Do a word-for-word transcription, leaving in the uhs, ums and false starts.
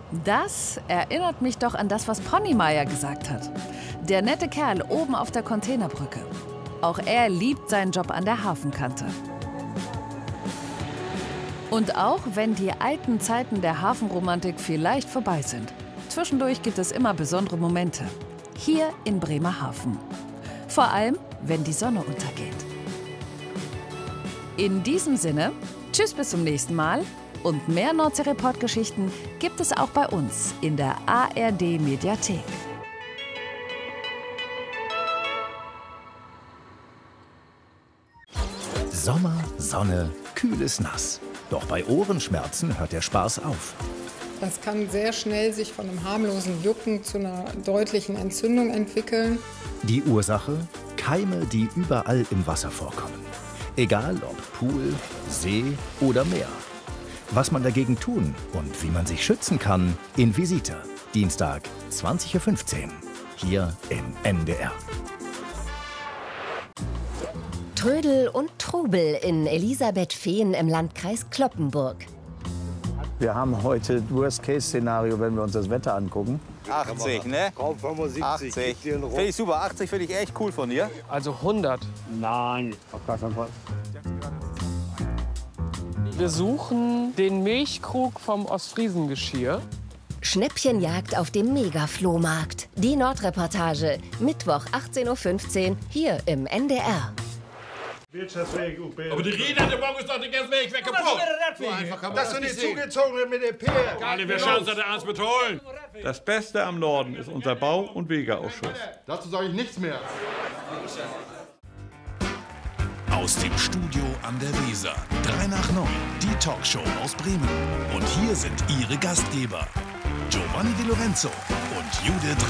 Das erinnert mich doch an das, was Ponnymeier gesagt hat. Der nette Kerl oben auf der Containerbrücke. Auch er liebt seinen Job an der Hafenkante. Und auch wenn die alten Zeiten der Hafenromantik vielleicht vorbei sind, zwischendurch gibt es immer besondere Momente. Hier in Bremerhaven. Vor allem, wenn die Sonne untergeht. In diesem Sinne, tschüss bis zum nächsten Mal. Und mehr Nordsee-Report-Geschichten gibt es auch bei uns in der A R D-Mediathek. Sommer, Sonne, kühles Nass. Doch bei Ohrenschmerzen hört der Spaß auf. Das kann sehr schnell sich von einem harmlosen Jucken zu einer deutlichen Entzündung entwickeln. Die Ursache? Keime, die überall im Wasser vorkommen. Egal ob Pool, See oder Meer. Was man dagegen tun und wie man sich schützen kann, in Visita. Dienstag, zwanzig Uhr fünfzehn. Hier im N D R. Trödel und Trubel in Elisabethfehn im Landkreis Cloppenburg. Wir haben heute Worst-Case-Szenario, wenn wir uns das Wetter angucken. achtzig, ne? Kaum fünfundsiebzig. achtzig. Finde ich super. achtzig finde ich echt cool von dir. Also hundert. Nein, auf gar keinen Fall. Wir suchen den Milchkrug vom Ostfriesengeschirr. Schnäppchenjagd auf dem Mega-Flohmarkt. Die Nordreportage. Mittwoch achtzehn Uhr fünfzehn hier im N D R. Aber die Räder, der Bock ist doch den ganzen Weg weggebrochen. Das sind die zugezogenen mit dem P R. Alle, wir schauen uns das ernst mit holen. Das Beste am Norden ist unser Bau- und Wegeausschuss. Dazu sage ich nichts mehr. Aus dem Studio an der Weser. drei nach neun, die Talkshow aus Bremen. Und hier sind Ihre Gastgeber, Giovanni Di Lorenzo und Judith